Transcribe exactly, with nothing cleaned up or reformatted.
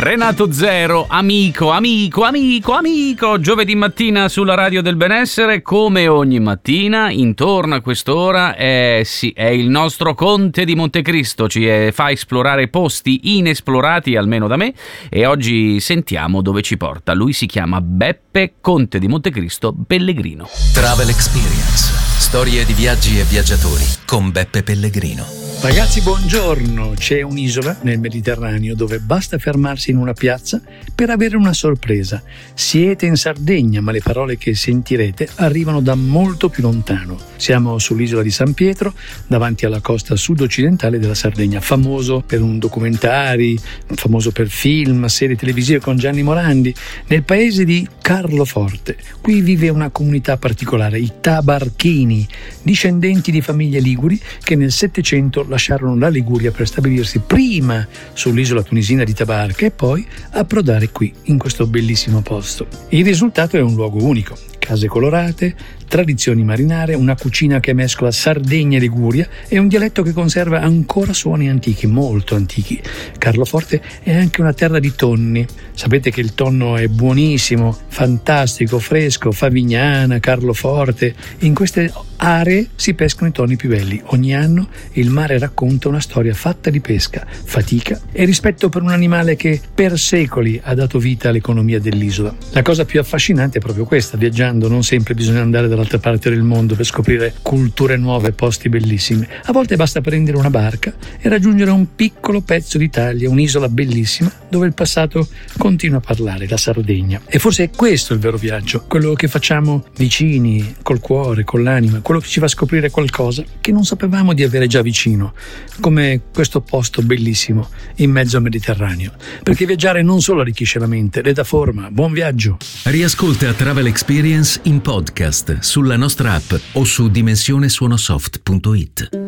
Renato Zero, amico, amico, amico, amico, giovedì mattina sulla Radio del Benessere, come ogni mattina, intorno a quest'ora, eh, sì, è il nostro Conte di Montecristo, ci eh, fa esplorare posti inesplorati, almeno da me, e oggi sentiamo dove ci porta. Lui si chiama Beppe Conte di Montecristo Pellegrino. Travel Experience, storie di viaggi e viaggiatori con Beppe Pellegrino. Ragazzi, buongiorno. C'è un'isola nel Mediterraneo dove basta fermarsi in una piazza per avere una sorpresa. Siete in Sardegna, ma le parole che sentirete arrivano da molto più lontano. Siamo sull'isola di San Pietro, davanti alla costa sud-occidentale della Sardegna, famoso per un documentari, famoso per film, serie televisive con Gianni Morandi, nel paese di Carloforte. Qui vive una comunità particolare, i Tabarchini, discendenti di famiglie liguri che nel Settecento lasciarono la Liguria per stabilirsi prima sull'isola tunisina di Tabarca e poi approdare qui, in questo bellissimo posto. Il risultato è un luogo unico. Case colorate, tradizioni marinare, una cucina che mescola Sardegna e Liguria e un dialetto che conserva ancora suoni antichi, molto antichi. Carloforte è anche una terra di tonni. Sapete che il tonno è buonissimo, fantastico, fresco, Favignana, Carloforte. In queste aree si pescano i tonni più belli. Ogni anno il mare racconta una storia fatta di pesca, fatica e rispetto per un animale che per secoli ha dato vita all'economia dell'isola. La cosa più affascinante è proprio questa: viaggiando non sempre bisogna andare dall'altra parte del mondo per scoprire culture nuove e posti bellissimi. A volte basta prendere una barca e raggiungere un piccolo pezzo d'Italia, un'isola bellissima dove il passato continua a parlare, la Sardegna. E forse è questo il vero viaggio, quello che facciamo vicini, col cuore, con l'anima, quello che ci fa scoprire qualcosa che non sapevamo di avere già vicino, come questo posto bellissimo in mezzo al Mediterraneo. Perché viaggiare non solo arricchisce la mente, le dà forma. Buon viaggio! Riascolta Travel Experience in podcast sulla nostra app o su dimensione suonosoft punto it.